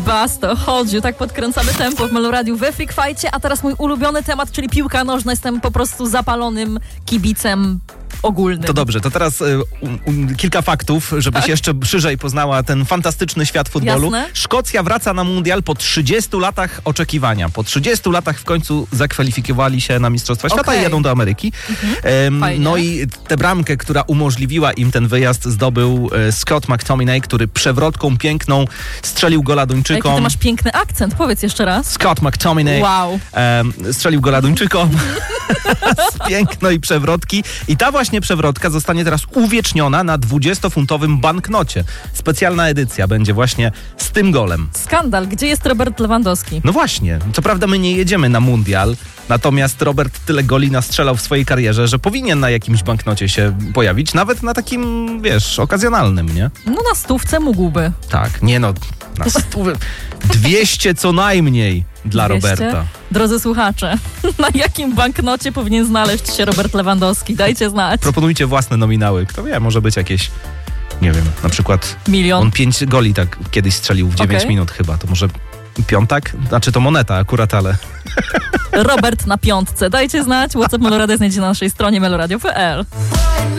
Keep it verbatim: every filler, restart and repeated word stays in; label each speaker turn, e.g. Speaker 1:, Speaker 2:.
Speaker 1: Basto, Hold You, tak podkręcamy tempo w Meloradiu we Freak Fightcie, a teraz mój ulubiony temat, czyli piłka nożna. Jestem po prostu zapalonym kibicem ogólnym.
Speaker 2: To dobrze, to teraz y, um, kilka faktów, żebyś tak? jeszcze szerzej poznała ten fantastyczny świat futbolu.
Speaker 1: Jasne.
Speaker 2: Szkocja wraca na mundial po trzydziestu latach oczekiwania. Po trzydziestu latach w końcu zakwalifikowali się na Mistrzostwa Świata okay. i jadą do Ameryki. Mhm. Um, no i tę bramkę, która umożliwiła im ten wyjazd, zdobył e, Scott McTominay, który przewrotką piękną strzelił gola Duńczykom.
Speaker 1: Jaki ty masz piękny akcent, powiedz jeszcze raz.
Speaker 2: Scott McTominay
Speaker 1: wow.
Speaker 2: um, strzelił gola Duńczykom z pięknej przewrotki. I ta właśnie przewrotka zostanie teraz uwieczniona na dwudziestofuntowym banknocie. Specjalna edycja będzie właśnie z tym golem.
Speaker 1: Skandal. Gdzie jest Robert Lewandowski?
Speaker 2: No właśnie. Co prawda my nie jedziemy na mundial, natomiast Robert tyle goli nastrzelał w swojej karierze, że powinien na jakimś banknocie się pojawić, nawet na takim, wiesz, okazjonalnym, nie?
Speaker 1: No na stówce mógłby.
Speaker 2: Tak, nie no, na stówę. dwieście co najmniej dla dwieście? Roberta.
Speaker 1: Drodzy słuchacze, na jakim banknocie powinien znaleźć się Robert Lewandowski? Dajcie znać.
Speaker 2: Proponujcie własne nominały. Kto wie, może być jakieś, nie wiem, na przykład...
Speaker 1: Milion.
Speaker 2: On pięć goli tak kiedyś strzelił w dziewięć okay. minut chyba. To może piątak? Znaczy to moneta akurat, ale...
Speaker 1: Robert na piątce. Dajcie znać. WhatsApp Meloradia znajdziecie na naszej stronie meloradio kropka p l.